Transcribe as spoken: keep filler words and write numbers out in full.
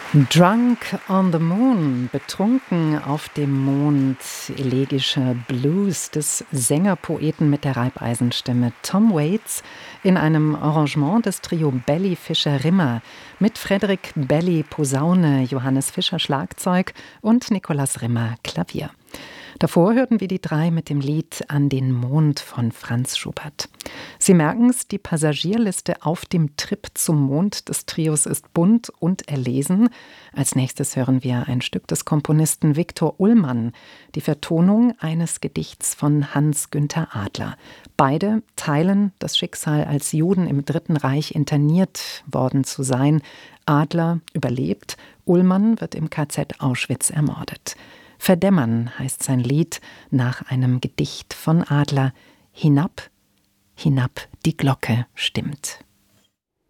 Drunk on the Moon, betrunken auf dem Mond, elegischer Blues des Sänger-Poeten mit der Reibeisenstimme Tom Waits in einem Arrangement des Trio Belly Fischer Rimmer mit Frederik Belly Posaune, Johannes Fischer Schlagzeug und Nikolaus Rimmer Klavier. Davor hörten wir die drei mit dem Lied An den Mond von Franz Schubert. Sie merken's, die Passagierliste auf dem Trip zum Mond des Trios ist bunt und erlesen. Als nächstes hören wir ein Stück des Komponisten Viktor Ullmann, die Vertonung eines Gedichts von Hans-Günther Adler. Beide teilen das Schicksal, als Juden im Dritten Reich interniert worden zu sein. Adler überlebt, Ullmann wird im K Z Auschwitz ermordet. Verdämmern heißt sein Lied nach einem Gedicht von Adler. Hinab, hinab, die Glocke stimmt.